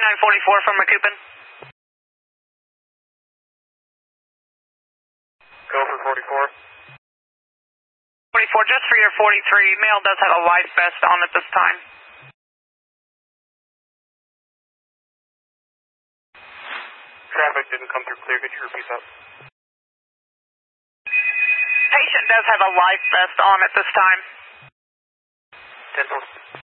3944 from Macoupin. Go for 44. 44, just for your 43, male does have a life vest on at this time. Traffic didn't come through clear. Could you repeat that? Patient does have a life vest on at this time. 10-4.